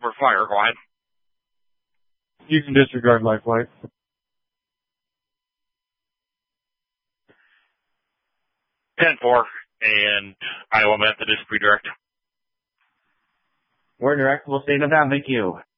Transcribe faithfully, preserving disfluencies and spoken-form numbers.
for fire. Go ahead. You can disregard life flight. ten four and Iowa Methodist redirect. We're direct. We'll stay in the town. Thank you.